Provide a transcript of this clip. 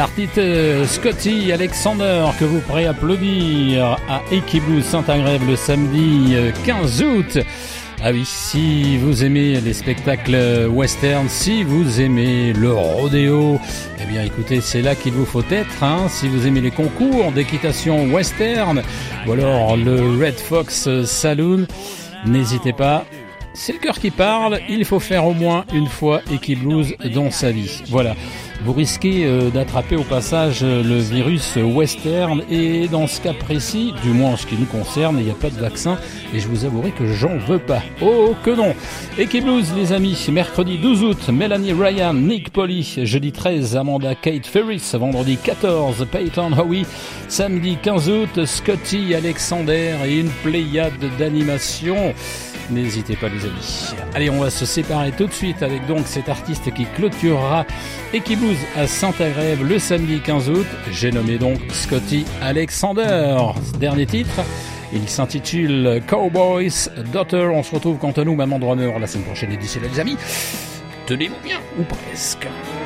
l'artiste Scotty Alexander que vous pourrez applaudir à Equiblues Saint-Agrève le samedi 15 août. Ah oui, si vous aimez les spectacles western, si vous aimez le rodéo, eh bien écoutez, c'est là qu'il vous faut être, hein. Si vous aimez les concours d'équitation western ou alors le Red Fox Saloon, n'hésitez pas. C'est le cœur qui parle, il faut faire au moins une fois Equiblues dans sa vie. Voilà, vous risquez d'attraper au passage le virus western et dans ce cas précis, du moins en ce qui nous concerne, il n'y a pas de vaccin et je vous avouerai que j'en veux pas. Oh que non. Equiblues les amis, mercredi 12 août, Melanie Ryan, Nick Polly, jeudi 13, Amanda Kate Ferris, vendredi 14, Peyton Howie, samedi 15 août, Scotty Alexander et une pléiade d'animation. N'hésitez pas les amis. Allez, on va se séparer tout de suite avec donc cet artiste qui clôturera Equiblues à Saint-Agrève le samedi 15 août. J'ai nommé donc Scotty Alexander. Dernier titre, il s'intitule Cowboy's Daughter. On se retrouve quant à nous, Maman Drummer, la semaine prochaine et d'ici là les amis, tenez-vous bien, ou presque.